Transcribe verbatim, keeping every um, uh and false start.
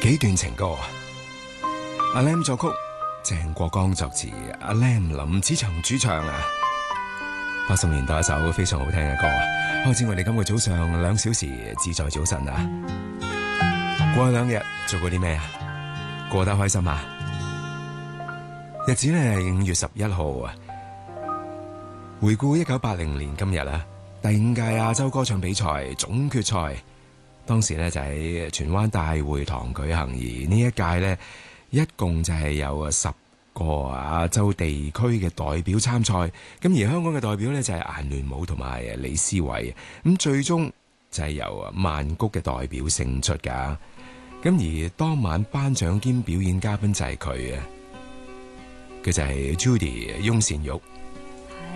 幾段情歌，阿 Lam 作曲，鄭國江作詞，阿 Lam 林子祥主唱啊。八十年代一首非常好聽嘅歌啊！開始我哋今個早上兩小時自在早晨啊！過去兩日做過啲咩啊？過得開心啊？日子呢係五月十一號啊！回顧一九八零年今日啊，第五屆亞洲歌唱比賽總決賽，當時呢就喺荃灣大會堂舉行，而呢一屆呢，一共就係有十個亞洲地區嘅代表參賽，咁而香港嘅代表呢，就係顏聯武同埋李思維，咁最終就係由曼谷嘅代表勝出噶。咁而當晚頒獎兼表演嘉賓就係佢啊，佢就係 Judy 翁倩玉。